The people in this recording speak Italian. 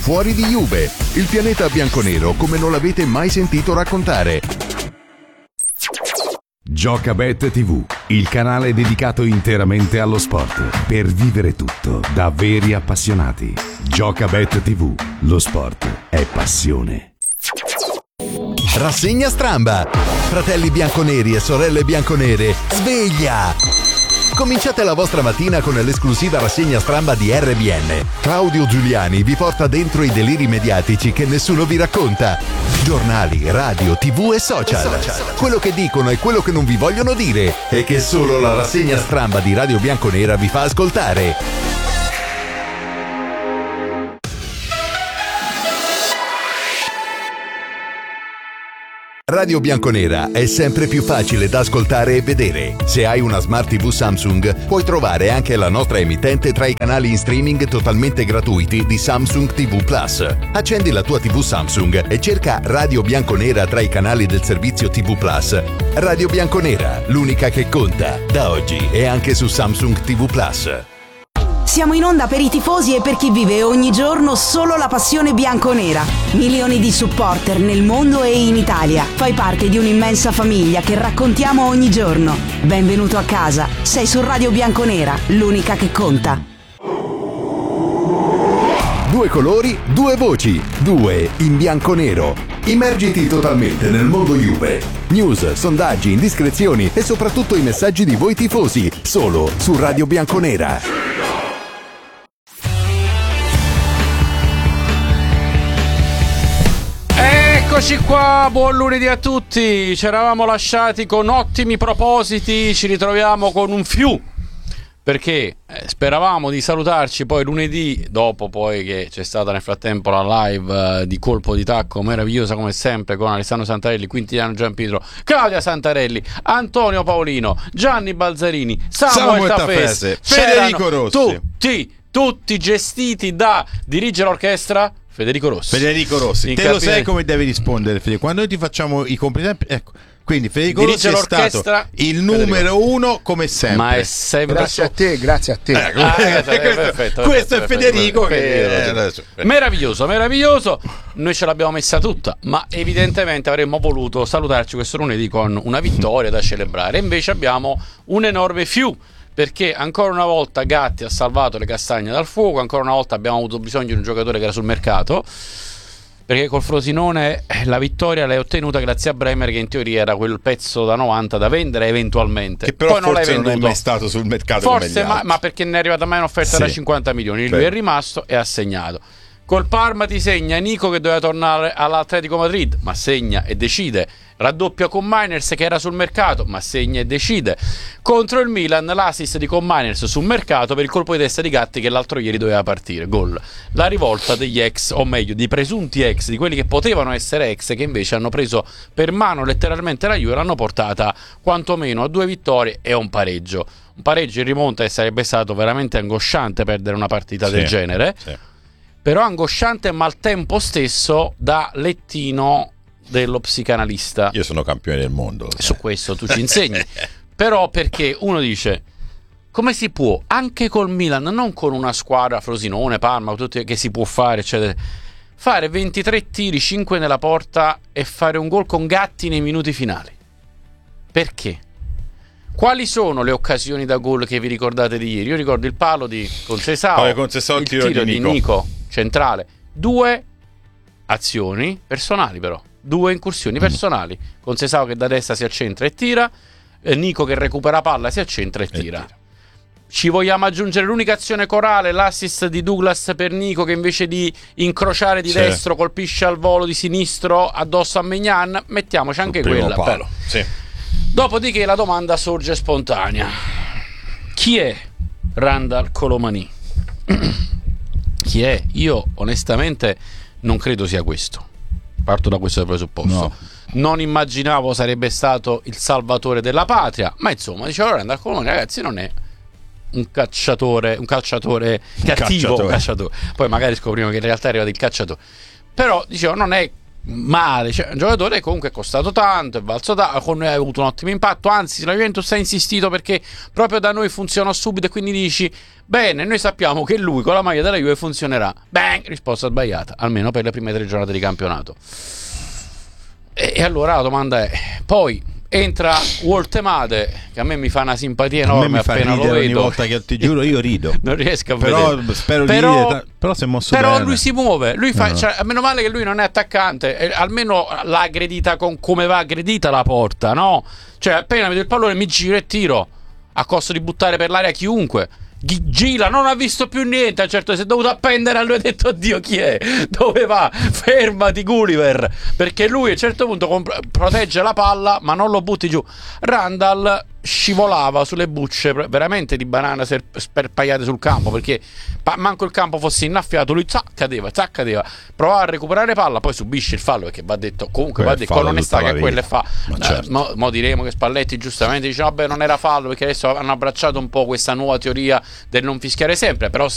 fuori di Juve. Il pianeta bianconero come non l'avete mai sentito raccontare. Giocabet TV, il canale dedicato interamente allo sport, per vivere tutto da veri appassionati. Giocabet TV, lo sport è passione. Rassegna Stramba. Fratelli bianconeri e sorelle bianconere, sveglia! Cominciate la vostra mattina con l'esclusiva rassegna Stramba di RBN. Claudio Giuliani vi porta dentro i deliri mediatici che nessuno vi racconta. Giornali, radio, TV e social. Quello che dicono e quello che non vi vogliono dire e che solo la rassegna Stramba di Radio Bianconera vi fa ascoltare. Radio Bianconera è sempre più facile da ascoltare e vedere. Se hai una Smart TV Samsung, puoi trovare anche la nostra emittente tra i canali in streaming totalmente gratuiti di Samsung TV Plus. Accendi la tua TV Samsung e cerca Radio Bianconera tra i canali del servizio TV Plus. Radio Bianconera, l'unica che conta, da oggi e anche su Samsung TV Plus. Siamo in onda per i tifosi e per chi vive ogni giorno solo la passione bianconera. Milioni di supporter nel mondo e in Italia. Fai parte di un'immensa famiglia che raccontiamo ogni giorno. Benvenuto a casa. Sei su Radio Bianconera, l'unica che conta. Due colori, due voci, due in bianconero. Immergiti totalmente nel mondo Juve. News, sondaggi, indiscrezioni e soprattutto i messaggi di voi tifosi. Solo su Radio Bianconera. Eccoci qua, buon lunedì a tutti. Ci eravamo lasciati con ottimi propositi, ci ritroviamo con un fiu, perché speravamo di salutarci poi lunedì, dopo poi che c'è stata nel frattempo la live di colpo di tacco meravigliosa come sempre con Alessandro Santarelli, Quintiliano Giampietro, Claudia Santarelli, Antonio Paolino, Gianni Balzarini, Samuel Tafesse, Federico Rossi, tutti gestiti da dirige l'orchestra Federico Rossi. Te lo sai come devi rispondere, Federico? Quando noi ti facciamo i complimenti, ecco. Quindi Federico Rossi è stato il numero uno come sempre. Ma è sempre grazie a te. Questo è Federico meraviglioso. Noi ce l'abbiamo messa tutta, ma evidentemente avremmo voluto salutarci questo lunedì con una vittoria da celebrare. Invece abbiamo un enorme fiu, perché ancora una volta Gatti ha salvato le castagne dal fuoco, ancora una volta abbiamo avuto bisogno di un giocatore che era sul mercato, perché col Frosinone la vittoria l'hai ottenuta grazie a Bremer, che in teoria era quel pezzo da 90 da vendere eventualmente, che però poi non forse l'hai venduto. Non è mai stato sul mercato forse, come ma perché ne è arrivata mai un'offerta da 50 milioni, lui è rimasto e ha segnato. Col Parma ti segna Nico, che doveva tornare all'Atletico Madrid, ma segna e decide. Raddoppia con Miners, che era sul mercato, ma segna e decide. Contro il Milan l'assist di con Miners sul mercato per il colpo di testa di Gatti, che l'altro ieri doveva partire. Gol. La rivolta degli ex, o meglio di presunti ex, di quelli che potevano essere ex, che invece hanno preso per mano letteralmente la Juve, l'hanno portata quantomeno a 2 vittorie e a un pareggio. Un pareggio in rimonta, e sarebbe stato veramente angosciante perdere una partita del genere. Però angosciante, ma al tempo stesso da lettino dello psicanalista. Io sono campione del mondo. Su questo tu ci insegni. Però perché uno dice, come si può, anche col Milan, non con una squadra Frosinone, Parma, tutti, che si può fare, eccetera, fare 23 tiri, 5 nella porta e fare un gol con Gatti nei minuti finali? Perché? Quali sono le occasioni da gol che vi ricordate di ieri? Io ricordo il palo di Conceição, il tiro di Nico centrale, 2 azioni personali, però 2 incursioni personali. Conceição che da destra si accentra e tira, Nico che recupera palla, si accentra e tira. Ci vogliamo aggiungere l'unica azione corale, l'assist di Douglas per Nico, che invece di incrociare di destro colpisce al volo di sinistro addosso a Maignan. Mettiamoci anche quella. Dopodiché la domanda sorge spontanea: chi è Randal Colomani? Chi è? Io onestamente non credo sia questo. Parto da questo presupposto. Non immaginavo sarebbe stato il salvatore della patria, ma insomma, dicevo, Randal Colomani, ragazzi, non è un calciatore cattivo. Poi magari scopriamo che in realtà è arrivato il cacciatore. Però dicevo, non è male, cioè un giocatore comunque è costato tanto, è valso con noi ha avuto un ottimo impatto, anzi la Juventus ha insistito perché proprio da noi funzionò subito, e quindi dici bene, noi sappiamo che lui con la maglia della Juve funzionerà. Bang, risposta sbagliata, almeno per le prime 3 giornate di campionato. E allora la domanda è, poi entra Woltemade, che a me mi fa una simpatia enorme appena lo vedo. Ogni volta che ti giuro io rido. Non riesco a vedere. Spero di ridere, però si è mosso bene. Lui si muove, lui fa, cioè, meno male che lui non è attaccante, almeno l'ha aggredita con come va aggredita la porta, no? Cioè appena vedo il pallone mi giro e tiro, a costo di buttare per l'aria chiunque. Gila non ha visto più niente, certo si è dovuto appendere a lui, ha detto oddio chi è, dove va, fermati Gulliver, perché lui a un certo punto protegge la palla ma non lo butti giù. Randall scivolava sulle bucce veramente di banana sperpagliate sul campo, perché manco il campo fosse innaffiato, lui cadeva, provava a recuperare palla, poi subisce il fallo, perché va detto comunque, va detto con onestà che quello è certo. Mo diremo che Spalletti giustamente dice vabbè non era fallo, perché adesso hanno abbracciato un po' questa nuova teoria del non fischiare sempre, però